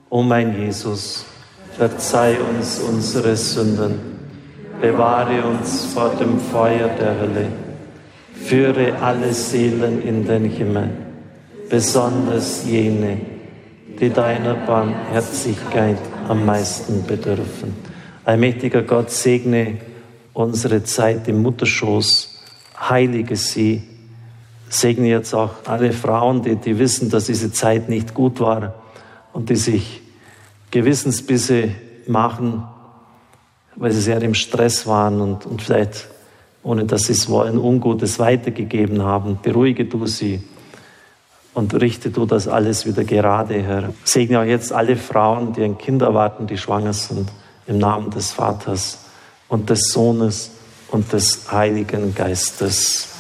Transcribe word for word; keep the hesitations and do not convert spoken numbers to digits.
O mein Jesus, verzeih uns unsere Sünden, bewahre uns vor dem Feuer der Hölle, führe alle Seelen in den Himmel, besonders jene, die deiner Barmherzigkeit am meisten bedürfen. Allmächtiger Gott, segne unsere Zeit im Mutterschoß, heilige sie, segne jetzt auch alle Frauen, die, die wissen, dass diese Zeit nicht gut war und die sich Gewissensbisse machen, weil sie sehr im Stress waren und, und vielleicht, ohne dass sie es wollen, Ungutes weitergegeben haben. Beruhige du sie und richte du das alles wieder gerade, Herr. Segne auch jetzt alle Frauen, die ein Kind erwarten, die schwanger sind, im Namen des Vaters und des Sohnes und des Heiligen Geistes.